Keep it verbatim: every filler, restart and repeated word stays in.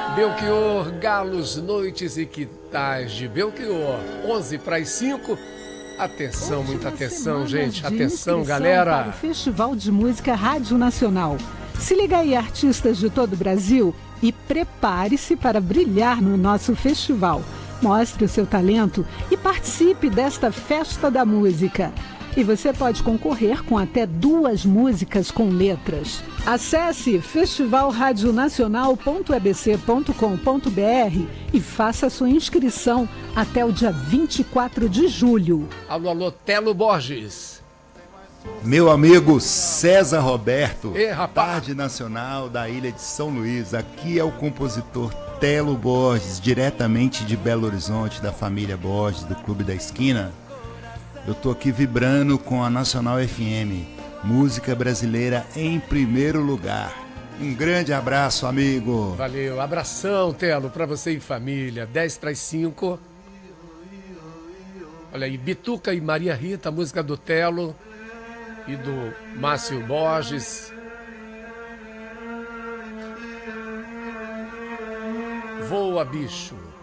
Belchior, Galos, Noites e Quitais de Belchior, onze para as cinco. Atenção, muita atenção, gente. Atenção, galera. Para o Festival de Música Rádio Nacional. Se liga aí, artistas de todo o Brasil, e prepare-se para brilhar no nosso festival. Mostre o seu talento e participe desta festa da música. E você pode concorrer com até duas músicas com letras. Acesse festival radio nacional ponto e b c ponto com ponto b r e faça sua inscrição até o dia vinte e quatro de julho. Alô, alô, Telo Borges. Meu amigo César Roberto, Ei, rapaz. Tarde Nacional da Ilha de São Luís. Aqui é o compositor Telo Borges, diretamente de Belo Horizonte, da família Borges, do Clube da Esquina. Eu tô aqui vibrando com a Nacional F M, música brasileira em primeiro lugar. Um grande abraço, amigo. Valeu, abração, Telo, pra você e família. dez para as cinco. Olha aí, Bituca e Maria Rita, música do Telo e do Márcio Borges. Voa, bicho.